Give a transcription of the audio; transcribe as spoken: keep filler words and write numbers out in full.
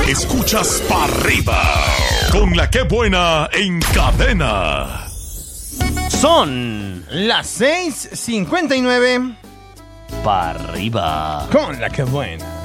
Escuchas pa' arriba con la que buena en cadena. Son las seis cincuenta y nueve. Pa' arriba Con la que buena.